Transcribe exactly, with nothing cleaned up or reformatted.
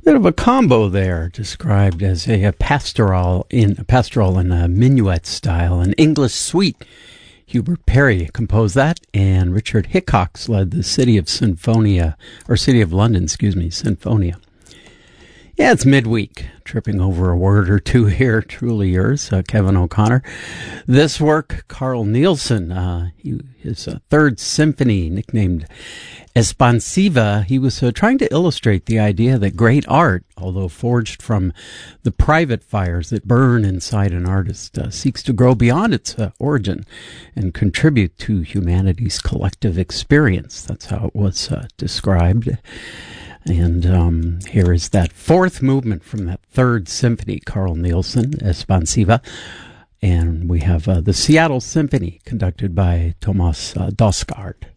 Bit of a combo there, described as a, a pastoral in a pastoral in a minuet style, an English suite. Hubert Perry composed that, and Richard Hickox led the City of Sinfonia, or City of London, excuse me, Sinfonia. Yeah, it's midweek. Tripping over a word or two here. Truly yours, uh, Kevin O'Connor. This work, Carl Nielsen, uh, he, his uh, third symphony, nicknamed Espansiva, he was uh, trying to illustrate the idea that great art, although forged from the private fires that burn inside an artist, uh, seeks to grow beyond its uh, origin and contribute to humanity's collective experience. That's how it was uh, described. And um, here is that fourth movement from that third symphony, Carl Nielsen, Espansiva. And we have uh, the Seattle Symphony, conducted by Tomas uh, Dosgaard.